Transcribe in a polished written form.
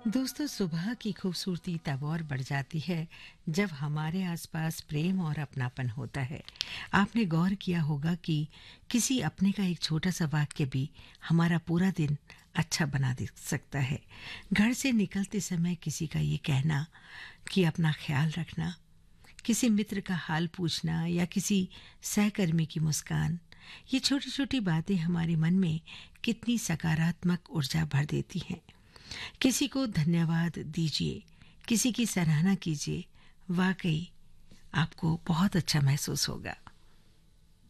दोस्तों, सुबह की खूबसूरती तब और बढ़ जाती है जब हमारे आसपास प्रेम और अपनापन होता है। आपने गौर किया होगा कि किसी अपने का एक छोटा सा वाक्य भी हमारा पूरा दिन अच्छा बना दे सकता है। घर से निकलते समय किसी का ये कहना कि अपना ख्याल रखना, किसी मित्र का हाल पूछना या किसी सहकर्मी की मुस्कान, ये छोटी छोटी बातें हमारे मन में कितनी सकारात्मक ऊर्जा भर देती हैं। किसी को धन्यवाद दीजिए, किसी की सराहना कीजिए, वाकई आपको बहुत अच्छा महसूस होगा।